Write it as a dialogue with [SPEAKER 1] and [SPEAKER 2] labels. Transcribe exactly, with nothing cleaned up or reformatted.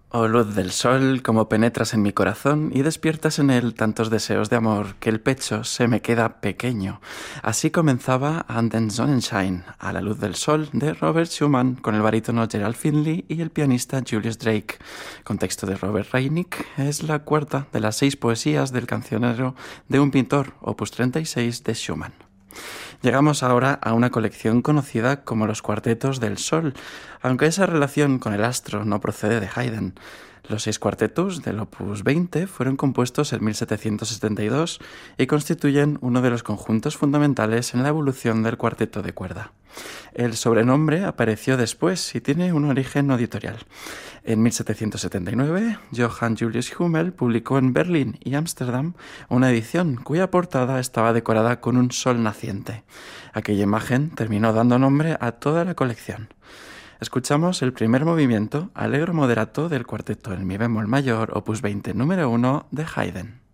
[SPEAKER 1] Oh luz del sol, como penetras en mi corazón y despiertas en él tantos deseos de amor que el pecho se me queda pequeño. Así comenzaba An den Sonnenschein, a la luz del sol, de Robert Schumann, con el barítono Gerald Finley y el pianista Julius Drake. Con texto de Robert Reinik, es la cuarta de las seis poesías del cancionero de un pintor, opus treinta y seis de Schumann. Llegamos ahora a una colección conocida como los Cuartetos del Sol, aunque esa relación con el astro no procede de Haydn. Los seis cuartetos del Opus veinte fueron compuestos en mil setecientos setenta y dos y constituyen uno de los conjuntos fundamentales en la evolución del cuarteto de cuerda. El sobrenombre apareció después y tiene un origen no editorial. En mil setecientos setenta y nueve, Johann Julius Hummel publicó en Berlín y Ámsterdam una edición cuya portada estaba decorada con un sol naciente. Aquella imagen terminó dando nombre a toda la colección. Escuchamos el primer movimiento, Allegro moderato, del cuarteto en mi bemol mayor, opus veinte número uno de Haydn.